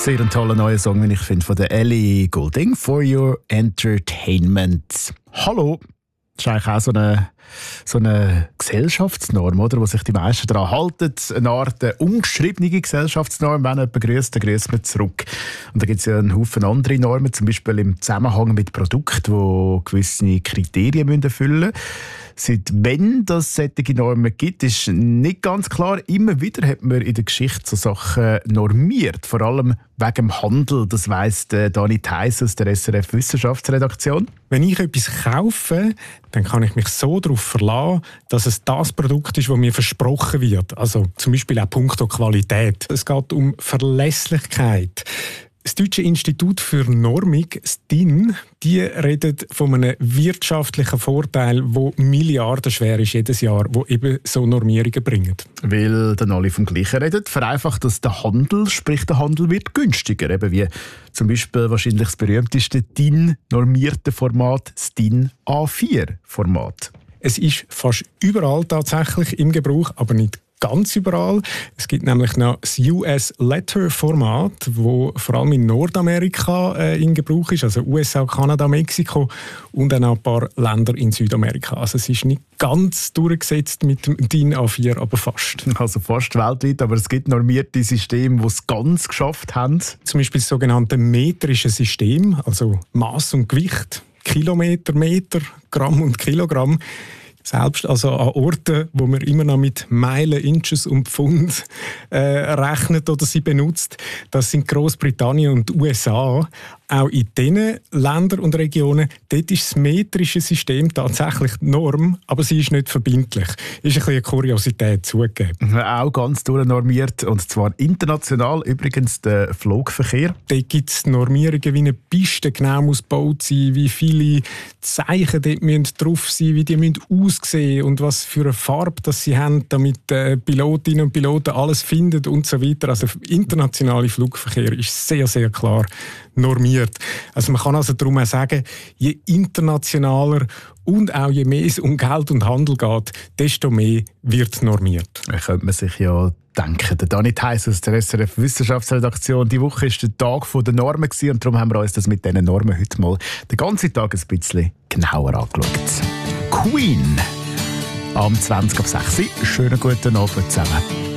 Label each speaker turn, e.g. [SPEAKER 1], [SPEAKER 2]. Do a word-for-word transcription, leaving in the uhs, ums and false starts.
[SPEAKER 1] Sehr ein toller neuer Song, den ich finde, von der Ellie Goulding, «For Your Entertainment». Hallo! Das ist eigentlich auch so eine, so eine Gesellschaftsnorm, oder, wo sich die meisten daran halten. Eine Art eine ungeschriebene Gesellschaftsnorm. Wenn jemand grüßt, dann grüßt man zurück. Und da gibt es ja einen Haufen andere Normen, zum Beispiel im Zusammenhang mit Produkten, die gewisse Kriterien erfüllen müssen. Seit wann es solche Normen gibt, ist nicht ganz klar. Immer wieder hat man in der Geschichte so Sachen normiert, vor allem wegen dem Handel. Das weiss Dani Theiss aus der S R F Wissenschaftsredaktion.
[SPEAKER 2] Wenn ich etwas kaufe, dann kann ich mich so darauf verlassen, dass es das Produkt ist, das mir versprochen wird. Also zum Beispiel auch punkto Qualität. Es geht um Verlässlichkeit. Das Deutsche Institut für Normung, das D I N, die redet von einem wirtschaftlichen Vorteil, der milliardenschwer ist jedes Jahr, wo eben so Normierungen bringen.
[SPEAKER 1] Weil dann alle vom Gleichen reden, vereinfacht das der Handel, sprich der Handel wird günstiger. Eben wie zum Beispiel wahrscheinlich das berühmteste D I N-normierte Format, das D I N A vier Format.
[SPEAKER 2] Es ist fast überall tatsächlich im Gebrauch, aber nicht ganz überall. Es gibt nämlich noch das U S-Letter-Format, das vor allem in Nordamerika äh, in Gebrauch ist, also U S A, Kanada, Mexiko und dann auch ein paar Länder in Südamerika. Also es ist nicht ganz durchgesetzt mit dem D I N A vier, aber fast.
[SPEAKER 1] Also fast weltweit, aber es gibt normierte Systeme, die es ganz geschafft haben.
[SPEAKER 2] Zum Beispiel das sogenannte metrische System, also Maß und Gewicht, Kilometer, Meter, Gramm und Kilogramm. Selbst also an Orten, wo man immer noch mit Meilen, Inches und Pfund äh, rechnet oder sie benutzt, das sind Großbritannien und U S A. Auch in diesen Ländern und Regionen, dort ist das metrische System tatsächlich die Norm, aber sie ist nicht verbindlich. Ist ein bisschen eine Kuriosität zugegeben.
[SPEAKER 1] Auch ganz durchnormiert, und zwar international, übrigens der Flugverkehr.
[SPEAKER 2] Dort gibt es Normierungen, wie eine Piste genau muss gebaut sein, wie viele Zeichen dort müssen drauf sein, wie die müssen aussehen und was für eine Farbe das sie haben, damit äh, Pilotinnen und Piloten alles finden und so weiter. Also der internationale Flugverkehr ist sehr, sehr klar normiert. Also man kann also darum auch sagen, je internationaler und auch je mehr es um Geld und Handel geht, desto mehr wird normiert.
[SPEAKER 1] Da könnte man sich ja denken. Der Dani Theiss aus der S R F Wissenschaftsredaktion. Die Woche war der Tag der Normen und darum haben wir uns das mit diesen Normen heute mal den ganzen Tag ein bisschen genauer angeschaut. Queen am zwanzig ab sechs. Schönen guten Abend zusammen.